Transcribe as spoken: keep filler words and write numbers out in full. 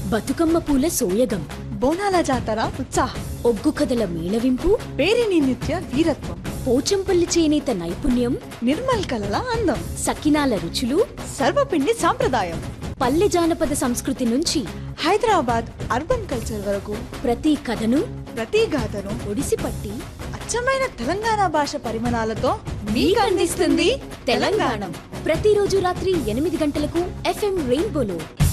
బతుకమ్మ పూల సోయగం, బోనాల జాతర ఉత్సాహం, ఒగ్గు కథల మేళవింపు, పేరిని నిత్య వీరత్వం, పోచంపల్లి చేనేత నైపుణ్యం, నిర్మల్ కలల అందం, సకినాల రుచులు, సర్వపిండి సాంప్రదాయం, పల్లె జానపద సంస్కృతి నుంచి హైదరాబాద్ అర్బన్ కల్చర్ వరకు ప్రతి కథను, ప్రతి గాథను ఒడిసిపట్టి అచ్చమైన తెలంగాణ భాష పరిమాణాలతో మీకు అందిస్తుంది తెలంగాణ. ప్రతిరోజు రాత్రి ఎనిమిది గంటలకు ఎఫ్ఎం రెయిన్బోలో.